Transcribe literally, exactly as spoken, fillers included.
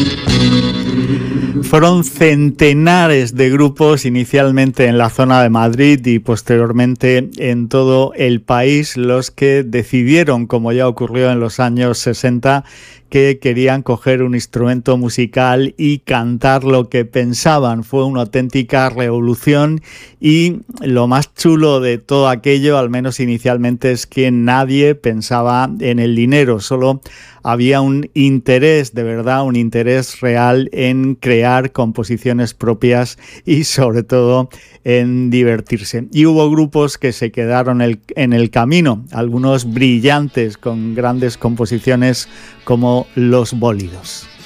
Fueron centenares de grupos, inicialmente en la zona de Madrid y posteriormente en todo el país, los que decidieron, como ya ocurrió en los años sesenta, que querían coger un instrumento musical y cantar lo que pensaban. Fue una auténtica revolución y lo más chulo de todo aquello, al menos inicialmente, es que nadie pensaba en el dinero, solo había un interés, de verdad, un interés real en crear composiciones propias y sobre todo en divertirse. Y hubo grupos que se quedaron el, en el camino, algunos brillantes con grandes composiciones como Los Bólidos.